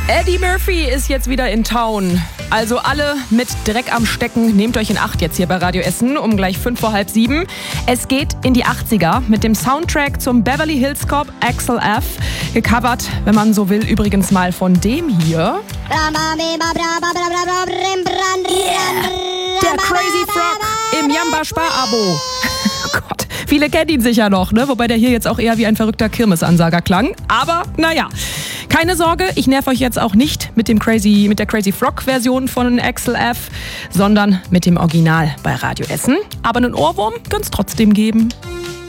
Eddie Murphy ist jetzt wieder in Town. Also alle mit Dreck am Stecken, nehmt euch in Acht jetzt hier bei Radio Essen um gleich 6:55. Es geht in die 80er mit dem Soundtrack zum Beverly Hills Cop Axel F. Gecovert, wenn man so will, übrigens mal von dem hier. Der Crazy Frog im Jamba Spar-Abo. Oh Gott, viele kennen ihn sicher noch, ne? Wobei der hier jetzt auch eher wie ein verrückter Kirmesansager klang. Aber naja. Keine Sorge, ich nerv euch jetzt auch nicht mit der Crazy Frog-Version von Axel F., sondern mit dem Original bei Radio Essen. Aber einen Ohrwurm kann's trotzdem geben.